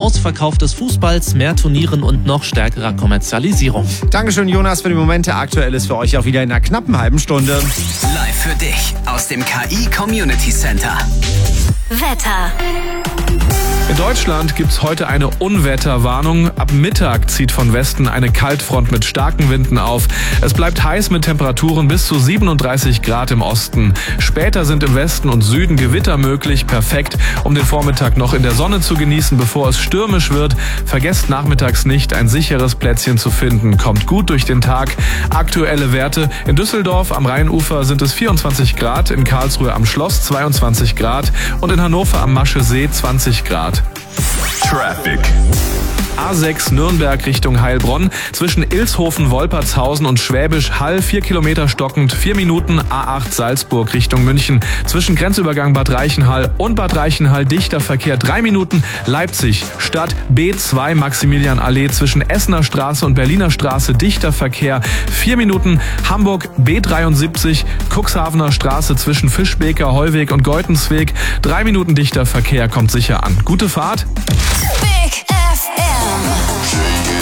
Ausverkauf des Fußballs, mehr Turnieren und noch stärkerer Kommerzialisierung. Dankeschön, Jonas, für die Momente. Aktuell ist für euch auch wieder in einer knappen halben Stunde. Live für dich aus dem KI Community Center. Wetter. In Deutschland gibt's heute eine Unwetterwarnung. Ab Mittag zieht von Westen eine Kaltfront mit starken Winden auf. Es bleibt heiß mit Temperaturen bis zu 37 Grad im Osten. Später sind im Westen und Süden Gewitter möglich. Perfekt, um den Vormittag noch in der Sonne zu genießen, bevor es stürmisch wird. Vergesst nachmittags nicht, ein sicheres Plätzchen zu finden. Kommt gut durch den Tag. Aktuelle Werte: in Düsseldorf am Rheinufer sind es 24 Grad, in Karlsruhe am Schloss 22 Grad und in Hannover am Maschesee 20 Grad. Traffic. A6 Nürnberg Richtung Heilbronn. Zwischen Ilshofen, Wolpertshausen und Schwäbisch Hall 4 Kilometer stockend, 4 Minuten. A8 Salzburg Richtung München. Zwischen Grenzübergang Bad Reichenhall und Bad Reichenhall dichter Verkehr 3 Minuten. Leipzig Stadt B2 Maximilianallee zwischen Essener Straße und Berliner Straße dichter Verkehr 4 Minuten. Hamburg B73 Cuxhavener Straße zwischen Fischbeker, Heuweg und Geutensweg 3 Minuten dichter Verkehr, kommt sicher an. Gute Fahrt.